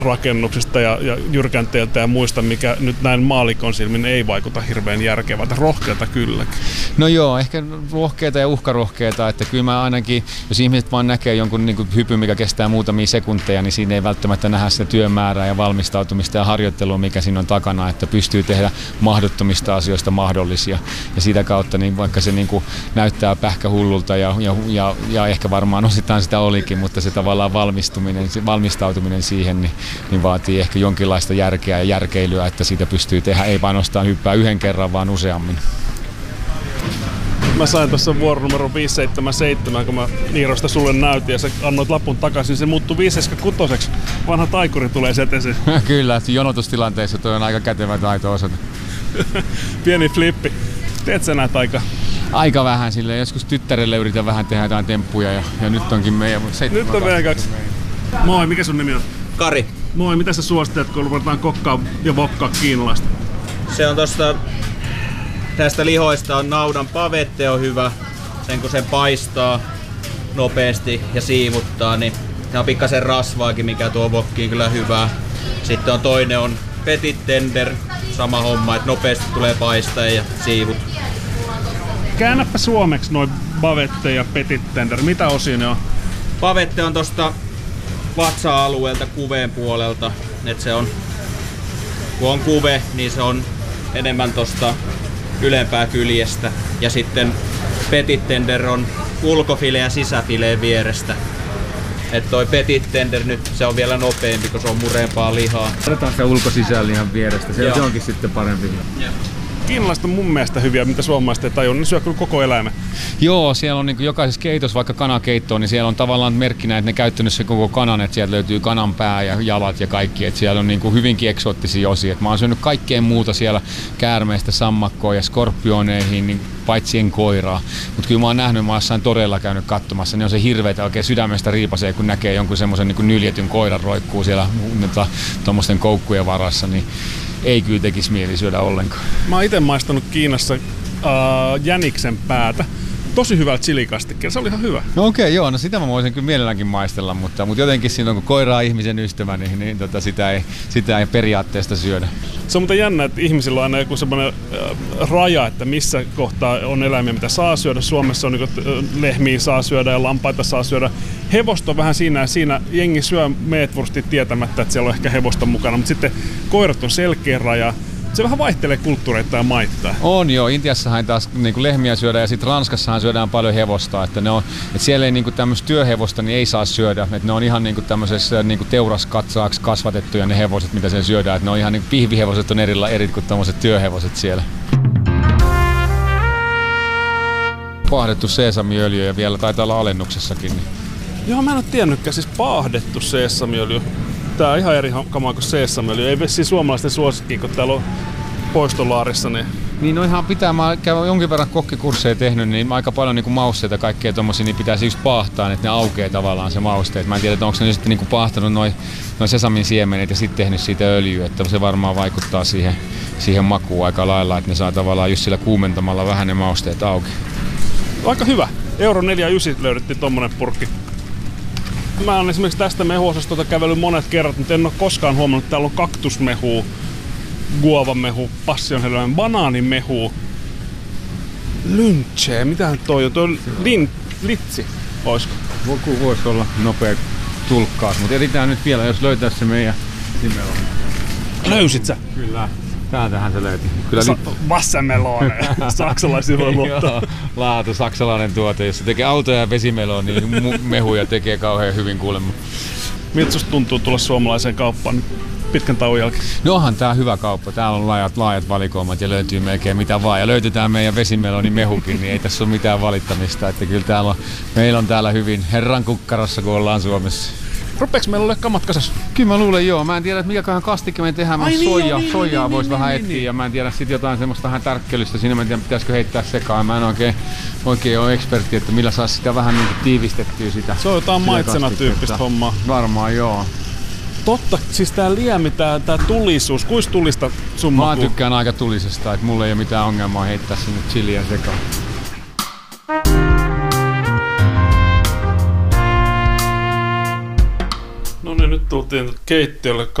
rakennuksista ja jyrkänteiltä ja muista, mikä nyt näin maalikon silmin ei vaikuta hirveän järkevältä. Rohkeata kylläkin. No joo, ehkä rohkeita ja uhkarohkeita, että kyllä mä ainakin, jos ihmiset vaan näkee jonkun niin kuin hypyn, mikä kestää muutamia sekunteja, niin siinä ei välttämättä nähdä sitä työmäärää ja valmistautumista ja harjoittelua, mikä siinä on takana, että pystyy tehdä mahdottomista asioista mahdollisia. Ja sitä kautta, niin vaikka se niin kuin näyttää pähkähullulta ja ehkä varmaan osittain sitä olikin, mutta se tavallaan valmistautuminen siihen, niin vaatii ehkä jonkinlaista järkeä ja järkeilyä, että siitä pystyy tehdä, ei ainoastaan hyppää yhden kerran, vaan useammin. Mä sain tuossa vuoronumero 577, kun mä Niirosta sulle näytin ja sä annoit lapun takaisin, se muuttui 576. Vanha taikuri tulee sieltä esiin. Kyllä, jonotustilanteessa toi on aika kätevä taito-osoite. Pieni flippi. Teet sä näitä aika vähän silleen, joskus tyttärelle yritän vähän tehdä jotain temppuja ja nyt onkin meidän. Nyt on meidän kaksi. Moi, mikä sun nimi on? Kari. Moi, mitä sä suosittelet, kun ruvetaan kokkaa ja vokkaa kiinalaista? Se on tästä lihoista on naudan pavette on hyvä. Sen kun sen paistaa nopeasti ja siivuttaa, niin se on pikkasen rasvaakin, mikä tuo vokkiin kyllä hyvää. Sitten toinen on petit tender, sama homma, että nopeasti tulee paistaa ja siivut. Käännäpä suomeksi noin bavette ja petit tender. Mitä osia ne on? Bavette on tosta vatsa-alueelta kuveen puolelta, että se on, kun on kuve, niin se on enemmän tosta ylempää kyljestä. Ja sitten petit tender on ulkofileen ja sisäfileen vierestä. Että toi petit tender nyt se on vielä nopeampi, kun se on mureempaa lihaa. Otetaan se ulko-sisälihan vierestä, se onkin sitten parempi. Kiinalaiset on mun mielestä hyviä, mitä suomalaiset ei tajua, ne syö kyllä koko eläimen. Joo, siellä on niin kuin jokaisessa keitossa, vaikka kanakeittoa, niin siellä on tavallaan merkkinä, että ne käyttänyt se koko kanan, että sieltä löytyy kanan pää ja jalat ja kaikki, että siellä on niin kuin hyvinkin eksoottisia osia. Mä oon syönyt kaikkea muuta siellä, käärmeistä sammakkoa ja skorpioneihin, niin paitsi koiraa. Mutta kyllä mä oon nähnyt, mä oon jossain todella käynyt katsomassa, niin on se hirveetä oikein sydämestä riipasee, kun näkee jonkun semmoisen niin kuin nyljetyn koiran roikkuu siellä tuommoisten koukkujen varassa, niin ei kyllä tekisi mieli syödä ollenkaan. Mä oon ite maistanut Kiinassa jäniksen päätä. Tosi hyvää chilikastikkeella, se oli ihan hyvä. No okei, joo, no sitä mä voisin kyllä mielelläänkin maistella, mutta jotenkin siinä kun koira on ihmisen ystävä, niin sitä ei periaatteesta syödä. Se on muuten jännä, että ihmisillä on aina joku semmoinen raja, että missä kohtaa on eläimiä, mitä saa syödä. Suomessa on lehmiä saa syödä ja lampaita saa syödä. Hevosta on vähän siinä ja siinä. Jengi syö meetvurstit tietämättä, että siellä on ehkä hevosta mukana, mutta sitten koirat on selkeä raja. Se vähän vaihtelee kulttuureita ja maittaa. On joo, Intiassahan taas niin lehmiä syödään ja sitten Ranskassahan syödään paljon hevosta. Että siellä ei niin tämmöistä työhevosta niin ei saa syödä. Että ne on ihan niin tämmöisessä niin teuraskatsaaksi kasvatettuja ne hevoset, mitä siellä syödään. Että ne on ihan niin pihvihevoset on eri kuin tämmöiset työhevoset siellä. Paahdettu seesamiöljy ja vielä taitaa olla alennuksessakin. Niin. Joo, mä en ole tiennytkään, siis paahdettu seesamiöljy. Tää on ihan eri kamaa kuin seesamiöljy. Ei vissiin suomalaisten suosikki, kun täällä on poistolaarissa. Niin no ihan pitää, mä käyn jonkin verran kokkikursseja tehnyt, niin aika paljon niin mausteita kaikkea tommosia, niin pitäisi just paahtaa, että ne aukeaa tavallaan se mausteet. Mä en tiedä, että onko ne sitten niin paahtanut noi sesamin siemenet ja sitten tehnyt siitä öljyä, että se varmaan vaikuttaa siihen makuun aika lailla, että ne saa tavallaan just sillä kuumentamalla vähän ne mausteet auki. Aika hyvä. Euro 4,9 löydettiin tommonen purkki. Mä oon esimerkiksi tästä mehuosastolta kävellyt monet kerrat, mutta en ole koskaan huomannut, että täällä on kaktusmehu, guavamehu, passionhedelmän, banaanimehu, lynchee, mitähän toi on? Toi on litsi, oisko? Voisi olla nopea tulkkaus, mutta etsitään nyt vielä, jos löytää se meidän nimelon. Löysit sä? Kyllä. Täältähän se löytyi. Wassermelone. Saksalaisia voi luottaa. Laatu, saksalainen tuote. Jos se tekee autoja ja vesimeloa, niin mehuja tekee kauhean hyvin kuulemma. Miltä susta tuntuu tulla suomalaiseen kauppaan pitkän tauon jälkeen? No onhan tää hyvä kauppa. Täällä on laajat valikoimat ja löytyy melkein mitä vaan. Ja löytetään meidän vesimeloni mehukin, niin ei tässä ole mitään valittamista. Että kyllä meillä on täällä hyvin herran kukkarossa, kun ollaan Suomessa. Rupeeks meillä ole kamat kasassa? Kyllä mä luulen joo. Mä en tiedä, että mikäköhän kastike me tehdään. Soijaa voisi vähän etsiä ja mä en tiedä sit jotain semmoista vähän tärkkelystä. Siinä mä en tiedä, pitäisikö heittää sekaan. Mä en oikein ole ekspertti, että millä saisi sitä vähän niin tiivistettyä sitä. Se on jotain maitsena-tyyppistä hommaa. Varmaan joo. Totta, siis tää liemi, tää tulisuus. Kuis tulista sun Mä tykkään aika tulisesta, että mulla ei ole mitään ongelmaa heittää sinne chiliä sekaan. No niin, nyt tultiin keittiölle